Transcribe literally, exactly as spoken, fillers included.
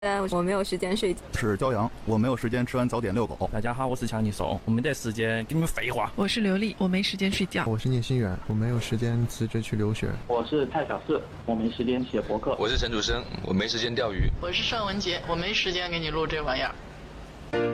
呃，我没有时间睡。 是骄阳，我没有时间吃完早点遛狗。 大家好，我是强尼兽，我没得时间跟你们废话。 我是刘丽，我没时间睡觉。 我是聂新远，我没有时间辞职去留学。 我是蔡小四，我没时间写博客。 我是陈楚生，我没时间钓鱼。 我是尚文杰，我没时间给你录这玩意儿。